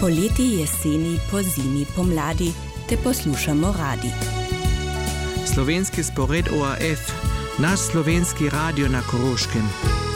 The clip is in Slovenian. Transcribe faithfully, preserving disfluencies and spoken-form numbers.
Poleti, jeseni, pozimi, pomladi te poslušamo radi. Slovenski spored O R F, naš slovenski radio na Koroškem.